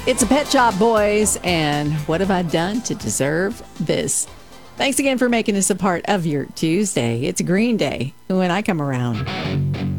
It's a Pet Shop Boys, and what have I done to deserve this? Thanks again for making this a part of your Tuesday. It's Green Day when I come around.